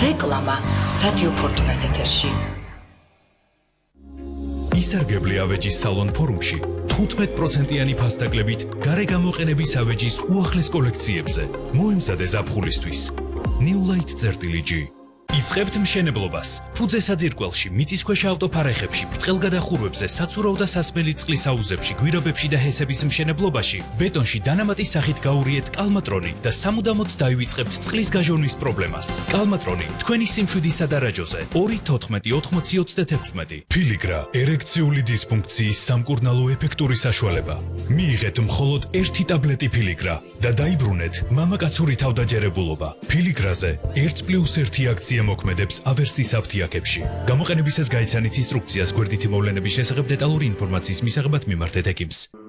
რეკლამა რადიო ფორტუნას ეთერში. ისარგებლე ავეჯის სალონ ფორუმში 15%-იანი ფასდაკლებით გარე გამოყენების ავეჯის უახლეს კოლექციებზე. მოემზადე ზაფხულისთვის. New Light-G. იწყებთ მშენებლობას. ფუძე საძირკველში, მიწისქვეშა ავტოფარეხებში, ბრტყელ გადახურვებზე, საცურაო და სასმელი წყლის აუზებში, გვირაბებში და ჰესების მშენებლობაში, ბეტონში დანამატის სახით გაურიეთ კალმატრონი და სამუდამოდ დაივიწყებთ წყლის გაჟონვის პრობლემას. კალმატრონი თქვენი სიმშვიდისა და რაჯოზე 2-14-80-36. ფილიგრა ერექციული დისფუნქციის სამკურნალო ეფექტური საშუალება. მიიღეთ მხოლოდ 1 ტაბლეტი ფილიგრა და დაიბრუნეთ მამაკაცური თავდაჯერებულობა. ფილიგრაზე 1+1 აქცია მოქმედებს ავერსის აფთიაქებში. გამოყენებისას გაიცანით ინსტრუქციას გვერდითი მოვლენების შესახებ დეტალური ინფორმაციის მისაღებად მიმართეთ ექიმს.